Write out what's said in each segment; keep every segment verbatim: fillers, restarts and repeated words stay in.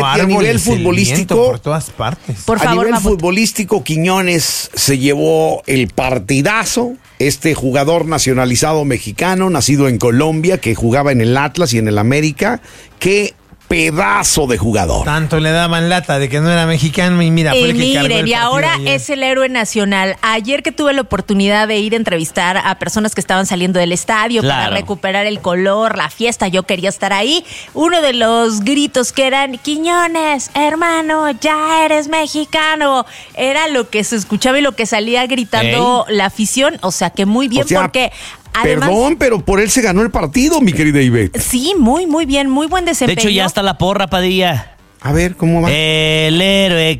a nivel futbolístico, por todas partes. Por a favor, nivel Mamut. futbolístico, Quiñones se llevó el partidazo. Este jugador nacionalizado mexicano, nacido en Colombia, que jugaba en el Atlas y en el América. Qué pedazo de jugador. Tanto le daban lata de que no era mexicano y mira, fue Y el que cargó el miren, y partido ahora ayer. es el héroe nacional. Ayer que tuve la oportunidad de ir a entrevistar a personas que estaban saliendo del estadio Claro. para recuperar el color, la fiesta, yo quería estar ahí. Uno de los gritos que eran, Quiñones, hermano, ya eres mexicano. Era lo que se escuchaba y lo que salía gritando Ey. la afición. O sea que muy bien O sea, porque... Además, Perdón, pero por él se ganó el partido, mi querida Ivette. sí, muy, muy bien, muy buen De desempeño. hecho, ya está la porra, Padilla. A ver, ¿cómo va? El héroe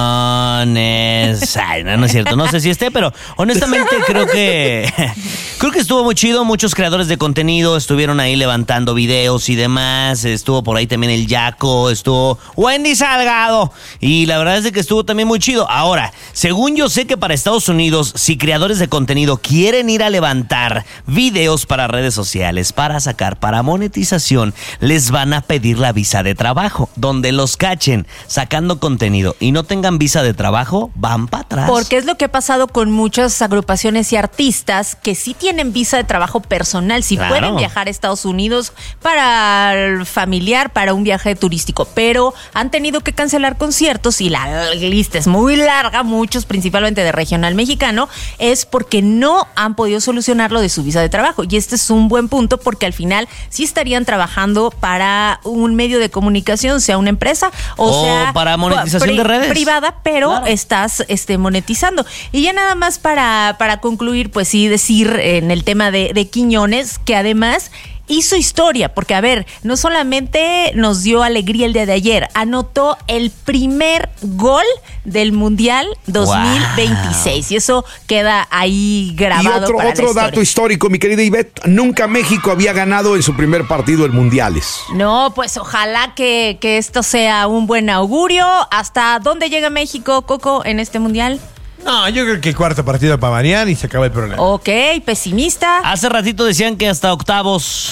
Quiñones. Ay, no, no es cierto. No sé si esté, pero honestamente creo que creo que estuvo muy chido. Muchos creadores de contenido estuvieron ahí levantando videos y demás. Estuvo por ahí también el Yaco, estuvo Wendy Salgado. Y la verdad es de que estuvo también muy chido. Ahora, según yo sé que para Estados Unidos, si creadores de contenido quieren ir a levantar videos para redes sociales, para sacar, para monetización, les van a pedir la visa de trabajo, donde los cachen sacando contenido y no tengan visa de trabajo, van para atrás. Porque es lo que ha pasado con muchas agrupaciones y artistas que sí tienen visa de trabajo personal, sí Claro. pueden viajar a Estados Unidos para el familiar, para un viaje turístico, pero han tenido que cancelar conciertos y la lista es muy larga, muchos principalmente de regional mexicano, es porque no han podido solucionar lo de su visa de trabajo. Y este es un buen punto porque al final sí estarían trabajando para un medio de comunicación, sea una empresa o, O sea para monetización de redes. privada, pero Claro. estás este, monetizando. Y ya nada más para, para concluir, pues sí decir en el tema de, de Quiñones, que además hizo historia, porque a ver, no solamente nos dio alegría el día de ayer, anotó el primer gol del Mundial dos mil veintiséis, wow. Y eso queda ahí grabado. Y otro, para otro la dato histórico, mi querida Ivette, nunca México había ganado en su primer partido en Mundiales. No, pues ojalá que, que esto sea un buen augurio. ¿Hasta dónde llega México, Coco, en este Mundial? No, yo creo que el cuarto partido para variar y se acaba el problema. Ok, pesimista. Hace ratito decían que hasta octavos.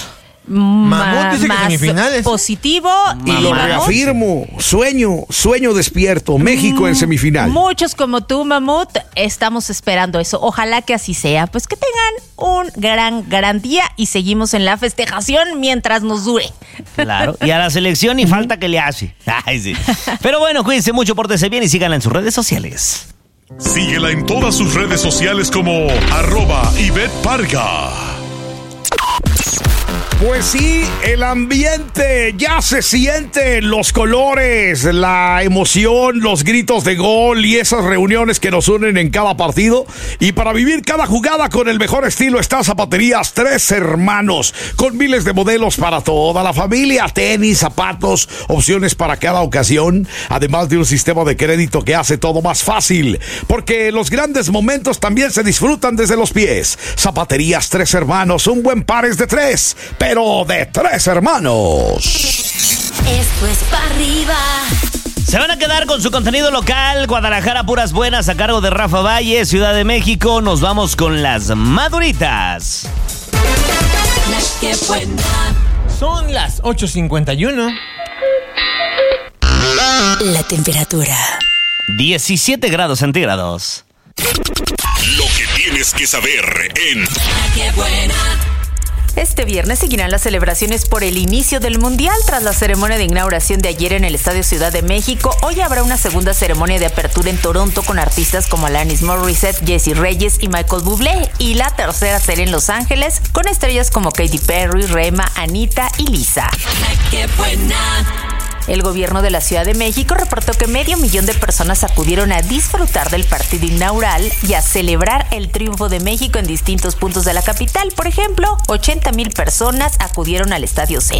Mamut dice que más semifinales. positivo. Y lo Mamut. reafirmo, sueño, sueño despierto, México en semifinal. Muchos como tú, Mamut, estamos esperando eso. Ojalá que así sea. Pues que tengan un gran, gran día y seguimos en la festejación mientras nos dure. Claro, y a la selección ni falta que le hace. Ay, sí. Pero bueno, cuídense mucho, pórtense bien y síganla en sus redes sociales. Síguela en todas sus redes sociales como arroba Ivette Parga. Pues sí, el ambiente ya se siente, los colores, la emoción, los gritos de gol y esas reuniones que nos unen en cada partido. Y para vivir cada jugada con el mejor estilo está Zapaterías Tres Hermanos, con miles de modelos para toda la familia, tenis, zapatos, opciones para cada ocasión, además de un sistema de crédito que hace todo más fácil, porque los grandes momentos también se disfrutan desde los pies. Zapaterías Tres Hermanos, un buen par es de tres, pero de tres hermanos. Esto es para arriba. Se van a quedar con su contenido local. Guadalajara, puras buenas, a cargo de Rafa Valle. Ciudad de México, nos vamos con las maduritas. La que buena. Son las ocho cincuenta y uno. La temperatura. diecisiete grados centígrados. Lo que tienes que saber en La que buena. Este viernes seguirán las celebraciones por el inicio del Mundial. Tras la ceremonia de inauguración de ayer en el Estadio Ciudad de México, hoy habrá una segunda ceremonia de apertura en Toronto con artistas como Alanis Morissette, Jessie Reyes y Michael Bublé. Y la tercera será en Los Ángeles con estrellas como Katy Perry, Rema, Anita y Lisa. La que buena. El gobierno de la Ciudad de México reportó que medio millón de personas acudieron a disfrutar del partido inaugural y a celebrar el triunfo de México en distintos puntos de la capital. Por ejemplo, ochenta mil personas acudieron al Estadio C.